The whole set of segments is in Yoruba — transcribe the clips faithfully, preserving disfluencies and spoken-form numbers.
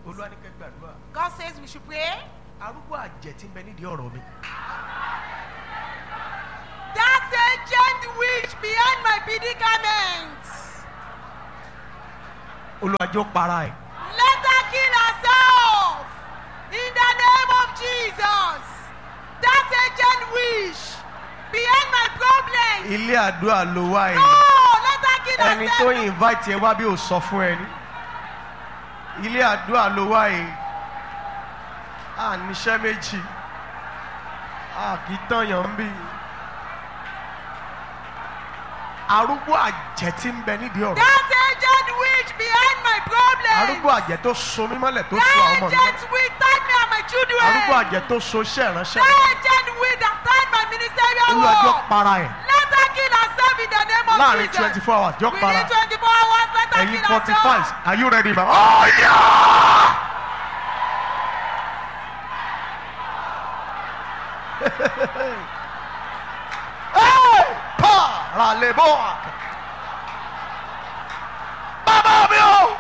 Olúwa ní kẹ́ gbàdúrà. God says we should pray. Arúgbó àjẹ́ tí ń bẹ nídìí ọ̀rọ̀ mi. That ancient witch behind my predicament. Olúwa jọ̀ọ́ para ẹ̀. Let her kill herself. In the name of Jesus. That ancient witch behind my problem. Ilé àdúrà ló wá ẹ̀. No, let her kill herself. Ẹni tó invite ẹ wá bí ò sọ fún ẹ ní. Ilé àdúrà ló wá ẹ̀. À níṣẹ́ méjì. À kì í tán yàn ń bí. Arúgbó àjẹ́ tí ń bẹ nídìí ọ̀rọ̀. That ancient witch behind my problem. Arúgbó àjẹ́ tó so mí mọ́lẹ̀ tó so àwọn That ọmọ mi. ancient witch tied me and my children. Arúgbó àjẹ́ tó so iṣẹ́ ìránṣẹ́. That ancient witch that tied my ministerial Olúwa jọ̀ọ́ work. para ẹ̀. Let her kill herself in the name of Láàrin Jesus. twenty-four hours jọ̀ọ́ para. Within twenty-four hours, let her Ẹ̀yin kill forty-five, herself. are you ready, ma? Oh yeah! Hey! Pa! La leboa! Baba mi o!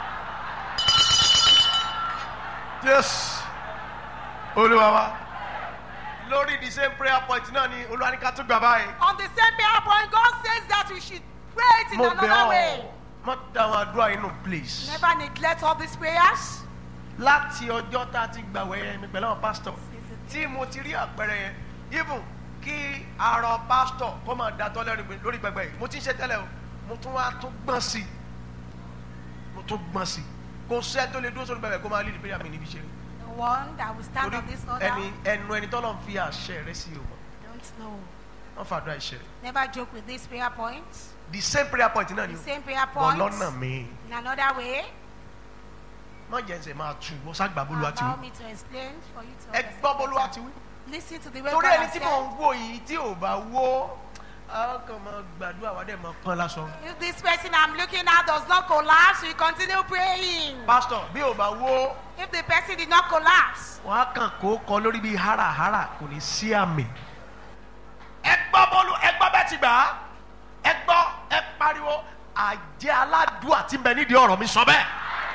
Yes. Olúwa wa. Lórí the same prayer point náà ni Olúwa ní ká tún gbà báyìí. On the same prayer point, God says that we should pray it in Mo bẹ̀ another way. ọ́, má dá àwọn àdúrà inú please. Never neglect all these prayers. Láti ọjọ́ tá a ti gbàwẹ̀ mi pẹ̀lú àwọn pásítọ̀ tí mo ti rí àpẹẹrẹ yẹn even kí arọ pásítọ̀ kó máa dàtọ́ lẹ́nu lórí pẹpẹ yìí mo ti ń ṣe tẹ́lẹ̀ o mo tún wá tún gbọ́n sí i mo tún gbọ́n sí i kò sẹ́ tó lè dúró sórí pẹpẹ kó máa lé ìpínlẹ̀ mi níbi ṣe The one that will stand on this order. ẹni ẹnu ẹni tọ́lọ́ ń fi àṣẹ rẹ sí o Don't know. wọ́n fàdúrà ìṣe rẹ Never joke with this prayer point. the same prayer point náà ni The o same prayer bọ̀ point. lọ́nà mi In another way. má jẹ́ ẹsẹ̀ máa tù wọ́n ságbà bólúwa ti Allow wí me to explain for you to ẹ gbọ́ bólúwa ti understand. wí. Listen to the way Torí God ẹni has tí said. mò ń wò yìí tí ò bá wó àwọn kan máa gbàdúrà wà dẹ̀ máa pọ́n lásán. If this person I'm looking at does not collapse, we continue praying. Pásítọ̀ bí ò bá wó If the person did not collapse, wọ́n á kàn kó kọ lórí bíi háràhárà kò ní sí àmì. Ẹ gbọ́ bọ́ọ̀lù ẹ gbọ́ bẹ́ẹ̀ ti gbà á ẹ gbọ́ ẹ pariwo àjẹ́ aládùúà tí ń bẹ nídìí ọ̀rọ̀ mi sọ bẹ́ẹ̀.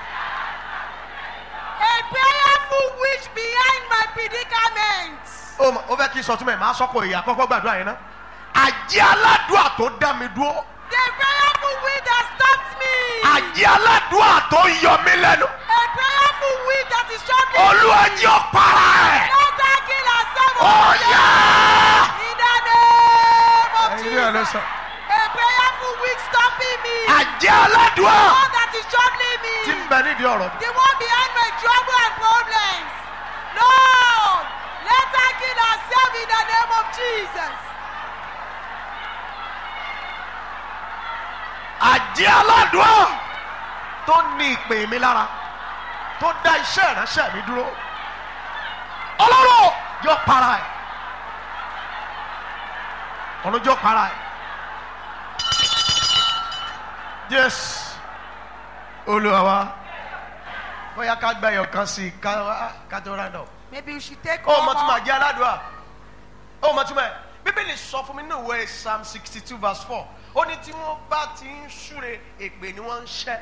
a prayerful witch behind my predicament. Ó mọ̀ ó fẹ́ kí n sọ túmọ̀ ẹ̀ máa sọ́kò ìyá kọ́kọ́ gbàdúrà yẹn ná. Àjẹ́ aládùúà tó dá mi dúró. The prayerful witch that stopped me. Àjẹ́ aládùúà tó yọ mí lẹ́nu. A prayerful witch that is troubling me. Olúwa jẹ́ ó para ẹ̀. Let her kill herself. Ó yá. In the name of Ẹ̀yin ní ọ̀lẹ́ Jesus. sọ. A prayerful witch stopping me. Àjẹ́ aládùúà The one that is troubling me. tí ń bẹ nídìí ọ̀rọ̀ mi. The one behind my trouble and problems. Lord, let her kill herself in the name of Jesus. Àjẹ́ aládùúà tó ní ìpè mi lára tó dá iṣẹ́ ìránṣẹ́ mi dúró. Ọlọ́run yóò para ẹ̀. Ọlọ́run yóò para ẹ̀. Yes. Olúwa wa. Bóyá ká gba ẹyọ kan sí i ká ká tó rán dọ̀. Maybe you should take Ó mọ̀ tí màá over. jẹ́ aládùúà. Ó mọ̀ tí màá Bíbélì sọ fún mi nínú ìwé Psalm sixty two verse four. Ó ní tí wọ́n bá ti ń súre èpè ni wọ́n ń ṣẹ́.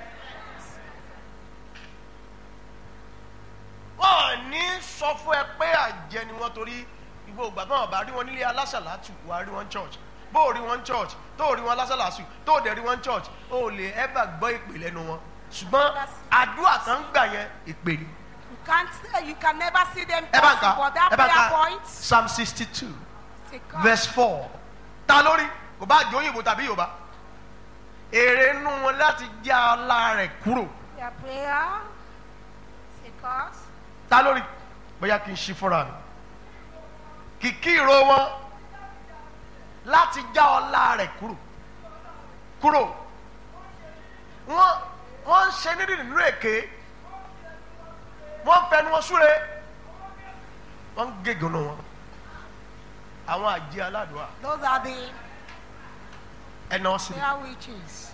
Wọ́n ní sọ fún ẹ pé àjẹ́ ni wọ́n torí ìgbò ìgbà náà bá rí wọn nílé alásàlátù wàá rí wọn church bó o rí wọn church tó o rí wọn alásàlátù tó o dẹ̀ rí wọn church o ò lè ever gbọ́ ìpè lẹ́nu wọn ṣùgbọ́n àdúrà tán gbà yẹn ìpè ni. You can't. You can never see them Ẹ bá ń talking, kà but that ẹ bá ń prayer kà point. Psalm sixty two Say, God, verse four ta lórí kò bá jó òyìnbó tàbí Yorùbá èrè inú wọn láti já ọlá rẹ̀ kúrò their prayer. Say, God, ta lórí bóyá kí n ṣí fúnra mi kìkì ìró wọn láti já ọlá rẹ̀ kúrò kúrò wọn wọn ń ṣe nídìí nínú èké wọn ń fẹnu wọn súre wọn ń gégùn wọn àwọn àjẹ́ aládùúà those are the ẹnà ọsìn prayer witches.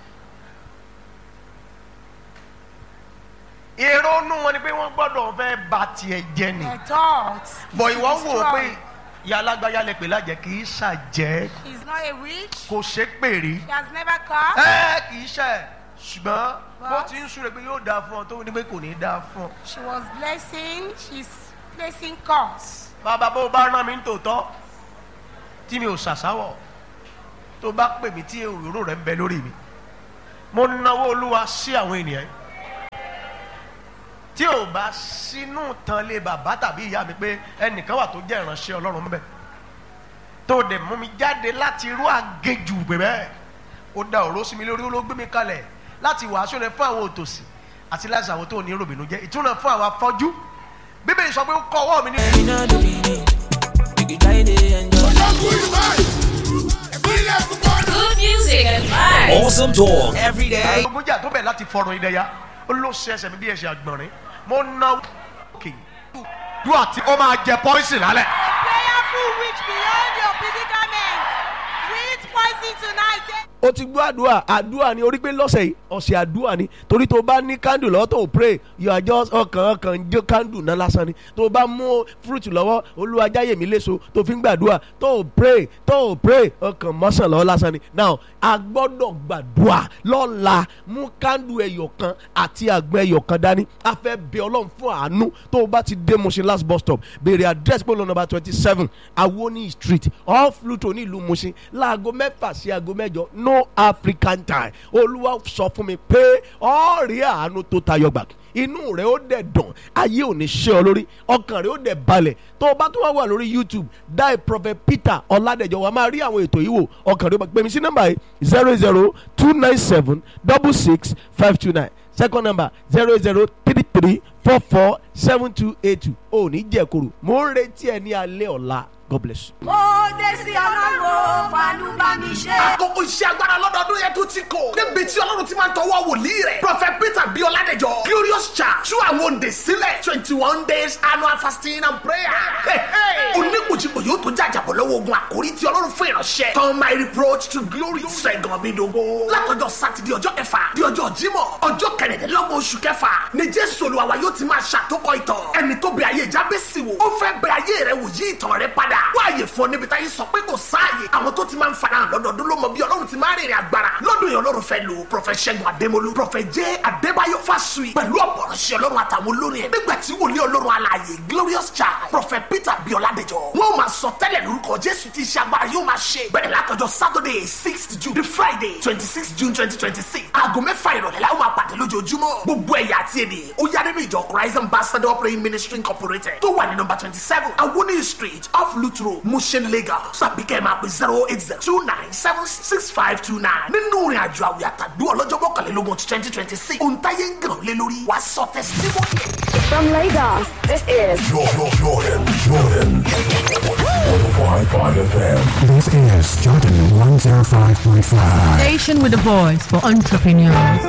èrò inú wọn ni pé wọn gbọ́dọ̀ fẹ́ bà tiẹ̀ jẹ́ ni Their thoughts. bọ̀ is to ìwọ ń wò ó pé destroy. ìyá alágbáyà lè pè lájẹ kì í ṣàjẹ́ She's not a witch. kò ṣe pè rí She has never cursed. ẹ kì í ṣe ṣùgbọ́n bó What? ti ń súre pé yóò dáa fún ọ tó ní pé kò ní dáa fún ọ. She was blessing, she's placing curse. bàbá bó bá rán mi ní tòótọ́ tí mi ò ṣàṣàwọ̀ tó bá pè mí tí òróró rẹ̀ ń bẹ lórí mi mo náwó olúwa sí àwọn ènìyàn tí ò bá sínú tán lé bàbá tàbí ìyá mi pé ẹnìkan wà tó jẹ́ ìránṣẹ́ ọlọ́run bẹ́ẹ̀ tó dẹ̀ mú mi jáde láti irú àgéjù bẹ́ẹ̀ ó da òró sí mi lórí ó ló gbé mi kalẹ̀ láti wàásù rẹ̀ fún àwọn òtòṣì àti láti àwọn tó ní ròbìnú jẹ́ ìtúnà fún àwọn afọ́jú bíbélì sọ pé ó kọ́ ọwọ́ mi ní. Good music and vibes. Awesome talk every day. ogunjà tó bẹ̀ láti fọ̀rọ̀ ìdẹ̀yà ó ló ṣe ẹsẹ̀ mi bí ẹsẹ̀ àgbọ̀nrín mo ná òkè dúró àti ó máa jẹ pọ́ìsì lálẹ́. Prayerful witch beyond your predicament. With poison tonight. o ti gbọ́ àdúrà àdúrà ni orí pé lọ́sẹ̀ yìí ọ̀sẹ̀ àdúrà ni torí tó bá ní candle lọ́wọ́ tó o pray you are just ọkàn ọkàn jó candle náà lásán ni tó o bá mú fruit lọ́wọ́ olúwa jáyè mí léso tó fi ń gbàdúrà tó o pray tó o pray ọkàn mọ́sàn lọ́wọ́ lásán ni now a gbọ́dọ̀ gbàdúrà lọ́la mú candle ẹyọ kan àti àgbọn ẹyọ kan dání a fẹ́ bẹ ọlọ́run fún àánú tó o bá ti dé Mushin last bus stop béèrè address polo number twenty seven Awoni street off Luto ní ìlú Mushin láago mẹ́fà sí aago mẹ́jọ no African time olúwa sọ fún mi pé ọ̀rí àánú tó tayọ gbà inú rẹ ó dẹ̀ dùn ayé ò ní ṣe ọ lórí ọkàn rẹ ó dẹ̀ balẹ̀ tó o bá tún wá wà lórí YouTube dáì Prophet Peter Ọládẹjọ wa máa rí àwọn ètò yìí wò ọkàn rẹ ó bá pè mí sí nọ́mbà yìí zero zero two nine seven double six five two nine second number zero zero three three four four seven two eight two ò ní jẹ́ koro mo ń retí ẹ ní alẹ́ ọ̀la God bless you. ó dé sí ọlọ́run fàánú bá mi ṣe. àkókò iṣẹ́ agbára lọ́dọọdún yẹn tó ti kò. níbi tí ọlọ́run ti máa ń tọwọ́ wòlíì rẹ̀. Prophet Peter bí Ọládẹjọ glorious church tú àwọn òǹdè sílẹ̀ twenty one days annual fasting and prayer. oníkùjìkù yóò tó jàjàbọ̀ lọ́wọ́ ogun àkórí tí ọlọ́run fún ìránṣẹ́. turn my reproach to glory. sẹ́gun mi dogo. látọjọ́ sátidé ọjọ́ kẹfà di ọjọ́ jímọ̀ ọjọ́ kẹrìndínlọ́gbọ̀n oṣù kẹfà ni jésù olúwa wa yóò ti máa ṣàtòkọ ìtàn. ẹni tó bẹ ayé Jábésì wò ó fẹ́ bẹ ayé rẹ wò yí ìtàn rẹ padà. wáyé fún ọ níbi táyé sọ pé kò sáàyè àwọn tó ti máa ń farahàn lọ́dọọdún ló mọ bí ọlọ́run ti máa rìnrìn agbára lọ́dún yẹn ọlọ́run fẹ́ lò Prophet Ṣẹ́gun Adémolú Prophet J Adébáyọ̀ Fásùyì pẹ̀lú ọ̀pọ̀rọ̀ṣẹ́ ọlọ́run àtàwọn olórin ẹ̀ nígbà tí wòlíì ọlọ́run alààyè glorious child Prophet Peter bí Ọládẹjọ wọn ò máa sọ tẹ́lẹ̀ lórúkọ Jésù tí iṣẹ́ agbára yóò máa ṣe bẹ̀rẹ̀ látọjọ́ Saturday sixth June the Friday twenty sixth June twenty twenty six aago mẹ́fà ìrọ̀lẹ́ la ó máa pàdé lójoojúmọ́ gbogbo ẹ̀yà àti èdè ó yá nínú ìjọ Christ Ambassador Praying Ministry Incorporated tó wà ní number twenty seven Awoni street off Lutro Mushin Lagos tàbí kẹ́ ẹ̀ máa pè zero eight zero two nine seven six five two nine nínú ìrìn àjò àwìn àtàdú ọlọ́jọ́ mọ́kànlélógún twenty twenty six ohun táyé ń gàn lé lórí wàá sọ testimony. From Lagos, this is Jordan, Jordan, Jordan. one oh five point five F M. This is Jordan one oh five point five. Station with a voice for entrepreneurs.